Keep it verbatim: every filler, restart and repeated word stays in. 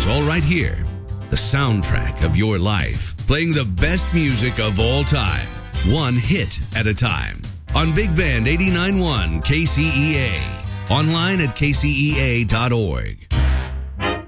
all right here. The soundtrack of your life, playing the best music of all time, one hit at a time. On Big Band eighty-nine point one K C E A. Online at K C E A dot org.